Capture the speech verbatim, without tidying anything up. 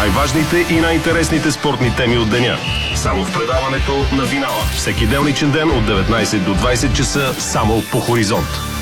Най-важните и най-интересните спортни теми от деня. Само в предаването на финала. Всеки делничен ден от деветнайсет до двайсет часа само по Хоризонт.